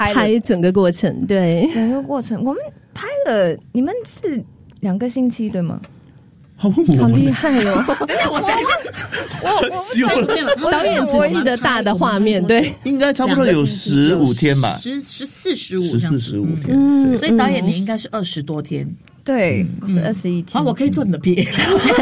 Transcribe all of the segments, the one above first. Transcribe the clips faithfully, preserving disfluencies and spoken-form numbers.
拍整个过程，对， 整个过程我们拍了，你们是两个星期对吗？ 好厉害哦！ 我想一下， 我我导演只记得大的画面，对， 应该差不多有十五天吧， 十十四十五， 十四十五天， 嗯， 所以导演你应该是二十多天， 对，是二十一天。 好，我可以做你的 P A。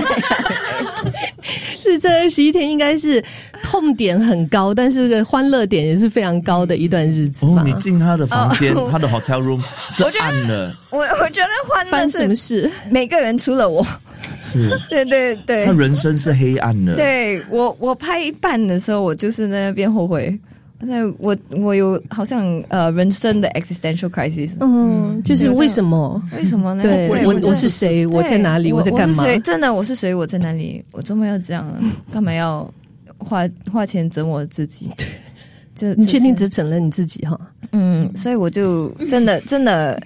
是这二十一天应该是痛点很高，但是欢乐点也是非常高的一段日子吧。 哦，你进他的房间，哦、他的 hotel room 是暗的。 我我觉得欢乐是什么事？ 每个人除了我。 是， 对对对， 他人生是黑暗的。 对我，我拍一半的时候，我就是在那边后悔。我我有好像呃人生的 existential crisis， 嗯，就是为什么？ 为什么呢？ 对，我我是谁？我在哪里？我在干嘛？ 真的，我是谁？我在哪里？我怎么要这样？干嘛要花花钱折磨自己？就你确定只整了你自己哈？ 嗯，所以我就真的真的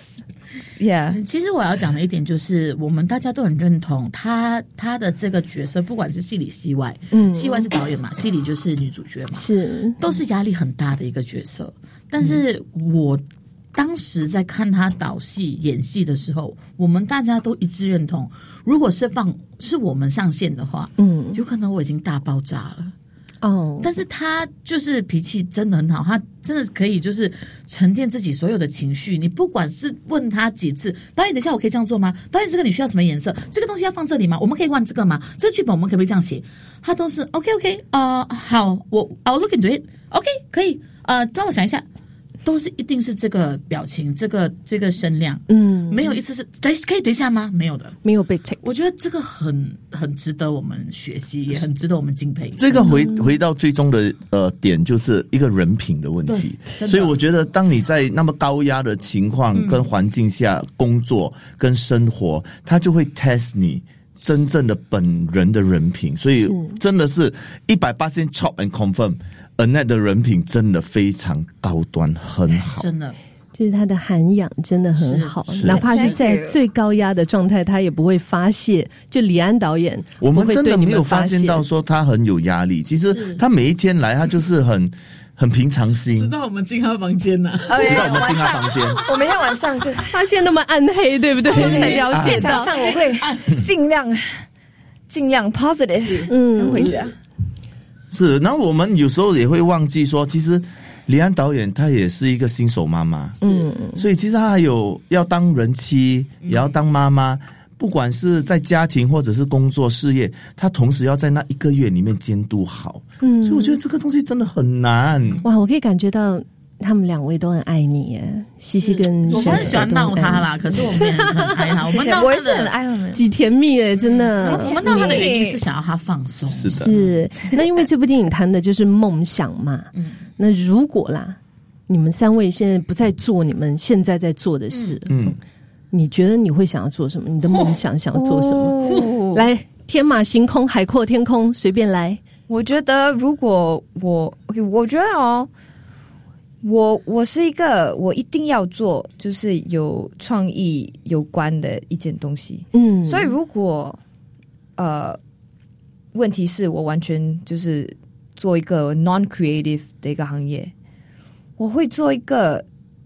just。Yeah， 其实我要讲的一点就是，我们大家都很认同他他的这个角色，不管是戏里戏外，嗯，戏外是导演嘛，戏里就是女主角嘛， 是都是压力很大的一个角色。但是我当时在看他导戏演戏的时候，我们大家都一致认同，如果是放是我们上线的话，嗯，有可能我已经大爆炸了。哦，但是他就是脾气真的很好，他真的可以就是沉淀自己所有的情绪。你不管是问他几次，导演等一下我可以这样做吗？导演这个你需要什么颜色？这个东西要放这里吗？我们可以换这个吗？这个剧本我们可不可以这样写？他都是 OK OK 呃好，我 I'll look into it OK 可以呃让我想一下。都是一定是这个表情，这个这个声量，嗯，没有一次是等可以等一下吗？没有的， 没有被 take。 我觉得这个很很值得我们学习，也很值得我们敬佩。 这个回回到最终的呃点，就是一个人品的问题。所以我觉得，当你在那么高压的情况跟环境下工作跟生活，它就会 test 你真正的本人的人品。所以真的是一百八十 chop and confirm。Annette 的人品真的非常高端，很好， 真的， 就是他的涵养真的很好，哪怕是在最高压的状态，他也不会发泄。就李安导演， 我们真的没有发现到说他很有压力。其实他每一天来，他就是很很平常心。 直到我们进他房间呢、 啊，直到我们进他房间， 我们要晚上就是发现那么暗黑，对不对？才了解到。 晚上我会尽量尽量 positive， 嗯，回家。 是，然后我们有时候也会忘记说，其实李安导演他也是一个新手妈妈，嗯，所以其实他还有要当人妻，也要当妈妈，不管是在家庭或者是工作事业，他同时要在那一个月里面监督好，嗯，所以我觉得这个东西真的很难。 哇，我可以感觉到他们两位都很爱你耶，西西跟我很喜欢闹他啦，可是我们也很爱他。我们闹我也是很爱他们， 几甜蜜耶，真的。 我们闹他的原因是想要他放松， 是的。 是，那因为这部电影谈的就是梦想嘛。嗯，那如果啦，你们三位现在不再做你们现在在做的事，嗯，你觉得你会想要做什么？你的梦想想要做什么？哦、来，天马行空，海阔天空，随便来。 我觉得如果我 ，OK， 我觉得哦。我我是一个我一定要做就是有创意有关的一件东西，嗯，所以如果呃问题是我完全就是做一个 non-creative 的一个行业，我会做一个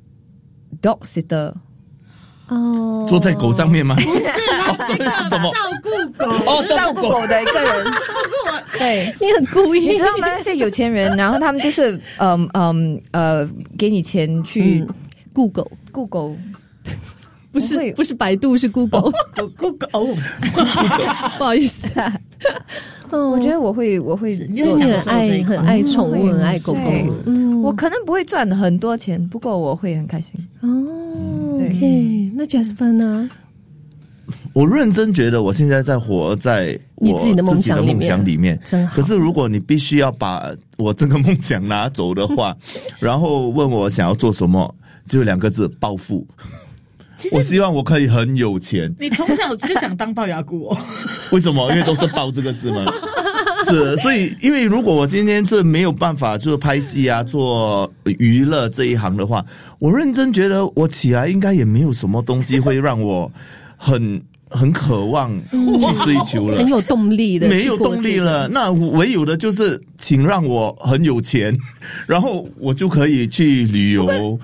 dog sitter。 哦， 坐在狗上面吗？ 不是，他是一个照顾狗哦， 照顾狗的一个人。对， 你很故意， 你知道吗？那些有钱人，然后他们就是嗯嗯呃，给你钱去雇狗， 雇狗， 不是不是百度，是 Google， Google， 哦， 不好意思啊。 我觉得我会，我会， 因为你很爱很爱宠物，很爱狗狗。 嗯，我可能不会赚很多钱，不过我会很开心。 哦 ，OK， 那 Jasper 呢？ 我认真觉得我现在在活在我自己的梦想里面， 真好。 可是如果你必须要把我这个梦想拿走的话，然后问我想要做什么，只有两个字：暴富。我希望我可以很有钱。 你从小就想当龅牙姑哦？ 为什么？因为都是暴这个字吗？是，所以因为如果我今天是没有办法做拍戏啊，做娱乐这一行的话，我认真觉得我起来应该也没有什么东西会让我很很渴望去追求了， 很有动力的， 没有动力了。那唯有的就是，请让我很有钱，然后我就可以去旅游。